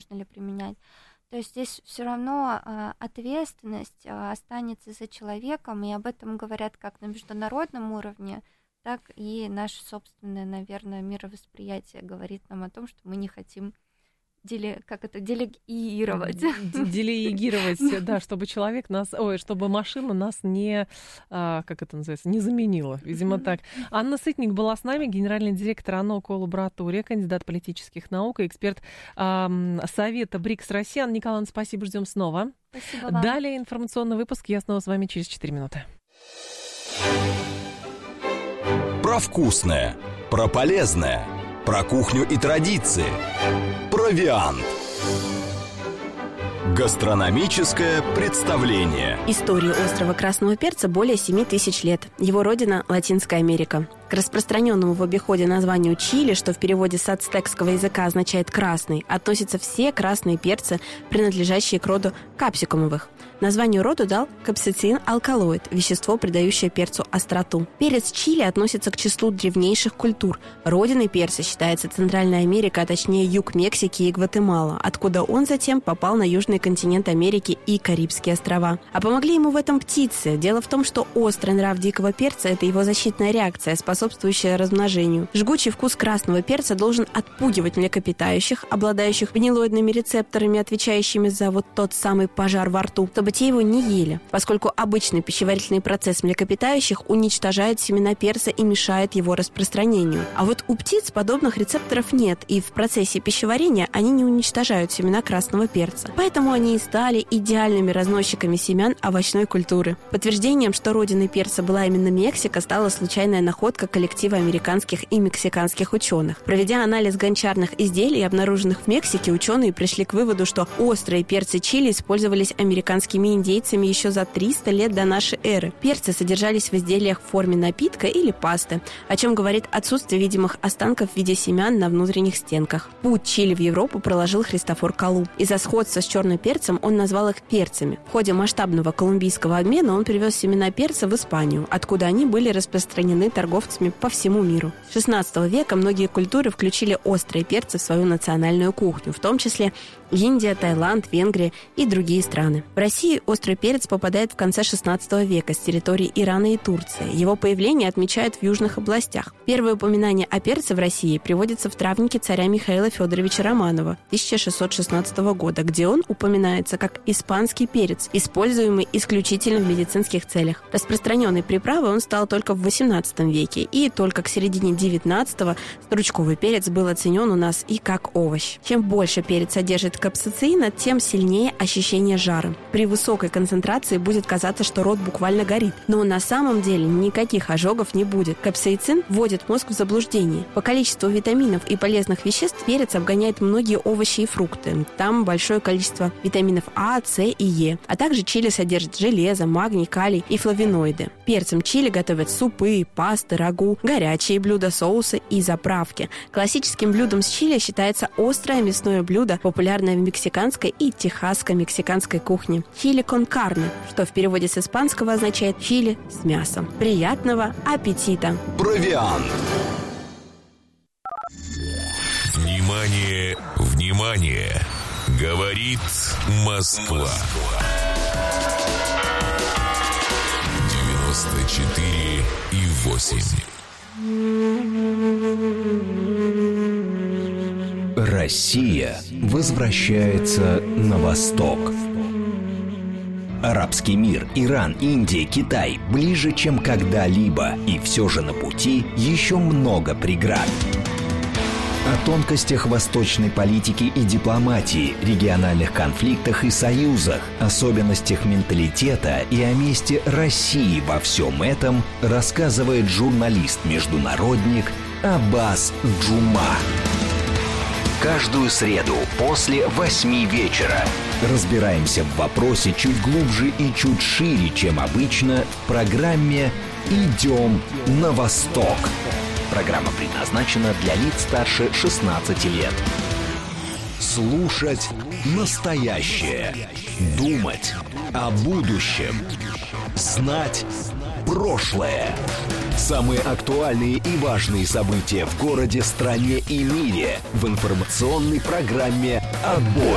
можно ли применять. То есть здесь все равно ответственность останется за человеком, и об этом говорят как на международном уровне, так и наше собственное, наверное, мировосприятие говорит нам о том, что мы не хотим делегировать. Делегировать, да, чтобы чтобы машина нас не, как это называется, не заменила. Видимо, так. Анна Сытник была с нами, генеральный директор АНО Коллаборатория, кандидат политических наук и эксперт Совета БРИКС России. Анна Николаевна, спасибо, ждем снова. Спасибо вам. Далее информационный выпуск. Я снова с вами через 4 минуты. Про вкусное, про полезное, про кухню и традиции. Провиант. Гастрономическое представление. Истории острова красного перца более 7 тысяч лет. Его родина – Латинская Америка. К распространенному в обиходе названию чили, что в переводе с ацтекского языка означает «красный», относятся все красные перцы, принадлежащие к роду капсикумовых. Названию роду дал капсицин-алкалоид – вещество, придающее перцу остроту. Перец чили относится к числу древнейших культур. Родиной перца считается Центральная Америка, а точнее юг Мексики и Гватемала, откуда он затем попал на южный континент Америки и Карибские острова. А помогли ему в этом птицы. Дело в том, что острый нрав дикого перца – это его защитная реакция, способствующая размножению. Жгучий вкус красного перца должен отпугивать млекопитающих, обладающих гнилоидными рецепторами, отвечающими за вот тот самый пожар во рту, чтобы те его не ели, поскольку обычный пищеварительный процесс млекопитающих уничтожает семена перца и мешает его распространению. А вот у птиц подобных рецепторов нет, и в процессе пищеварения они не уничтожают семена красного перца. Поэтому они и стали идеальными разносчиками семян овощной культуры. Подтверждением, что родиной перца была именно Мексика, стала случайная находка коллектива американских и мексиканских ученых. Проведя анализ гончарных изделий, обнаруженных в Мексике, ученые пришли к выводу, что острые перцы чили использовались американскими индейцами еще за 300 лет до нашей эры. Перцы содержались в изделиях в форме напитка или пасты, о чем говорит отсутствие видимых останков в виде семян на внутренних стенках. Путь чили в Европу проложил Христофор Колумб. Из-за сходства с черным перцем он назвал их перцами. В ходе масштабного колумбийского обмена он привез семена перца в Испанию, откуда они были распространены торговцами по всему миру. С XVI века многие культуры включили острые перцы в свою национальную кухню, в том числе Индия, Таиланд, Венгрия и другие страны. В России острый перец попадает в конце XVI века с территории Ирана и Турции. Его появление отмечают в южных областях. Первое упоминание о перце в России приводится в травнике царя Михаила Федоровича Романова 1616 года, где он упоминается как испанский перец, используемый исключительно в медицинских целях. Распространенной приправой он стал только в XVIII веке, и только к середине XIX стручковый перец был оценен у нас и как овощ. Чем больше перец содержит капсацина, тем сильнее ощущение жара. При высокой концентрации будет казаться, что рот буквально горит. Но на самом деле никаких ожогов не будет. Капсаицин вводит мозг в заблуждение. По количеству витаминов и полезных веществ перец обгоняет многие овощи и фрукты. Там большое количество витаминов А, С и Е. А также чили содержит железо, магний, калий и флавоноиды. Перцем чили готовят супы, пасты, рагу, горячие блюда, соусы и заправки. Классическим блюдом с чили считается острое мясное блюдо, популярное в мексиканской и техасско-мексиканской кухне. Чили кон карне, что в переводе с испанского означает чили с мясом. Приятного аппетита! Провиант. Внимание, внимание! Говорит Москва. 94,8. Россия возвращается на восток. Арабский мир, Иран, Индия, Китай ближе, чем когда-либо. И все же на пути еще много преград. О тонкостях восточной политики и дипломатии, региональных конфликтах и союзах, особенностях менталитета и о месте России во всем этом рассказывает журналист-международник Аббас Джума. Каждую среду после 8 вечера разбираемся в вопросе чуть глубже и чуть шире, чем обычно, в программе «Идем на восток». Программа предназначена для лиц старше 16 лет. Слушать настоящее. Думать о будущем. Знать прошлое. Самые актуальные и важные события в городе, стране и мире в информационной программе «Отбой».